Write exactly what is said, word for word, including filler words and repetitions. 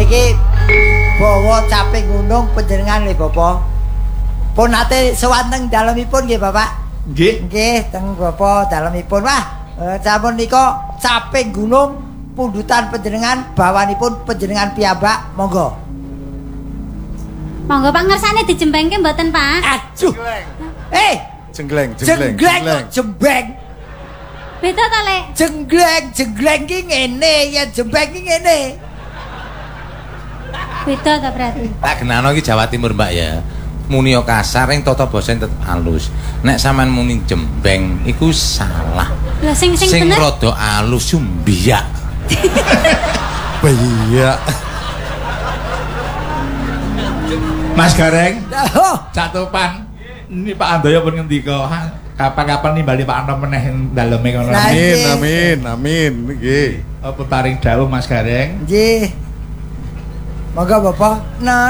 Niki bawa caping gunung panjenengan nggih Bapak. Pun nate sowan teng dalemipun nggih Bapak. Nggih. Nggih teng Bapak dalemipun. Wah, eh, sampun nika caping gunung pundutan panjenengan bawanipun panjenengan piyambak. Monggo. Monggo Pak ngersane dijembengke mboten Pak? Aduh. Eh, jenggleng, jenggleng, jenggleng, jembeng. Beda ta, Lek? Jenggleng, jenggleng ki ngene, ya jembeng ki ngene. Beda ta berarti? Tak kenano iki Jawa Timur, Mbak ya. Muni kasar ing tata basa tetep halus. Nek sampean muni jembeng iku salah. Lah sing sing sing bener. Sing rada halus yo mbiyak. Biyak. Mas Gareng. Oh, Catupan. Ini Pak Andoyo pun ngendika, kapan-kapan nimbali Pak Anto meneh daleme kono. Amin, amin, amin. Nggih. Apa paring dawuh Mas Gareng? nggih. Monggo Bapak. Nah,